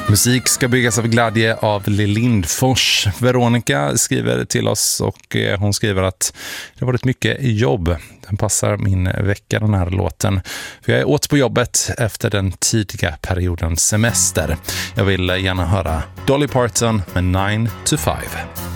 Musik ska byggas av glädje av Lill Lindfors. Veronica skriver till oss och hon skriver att det har varit mycket jobb. Den passar min vecka, den här låten. För jag är åt på jobbet efter den tidiga perioden semester. Jag vill gärna höra Dolly Parton med 9 to 5.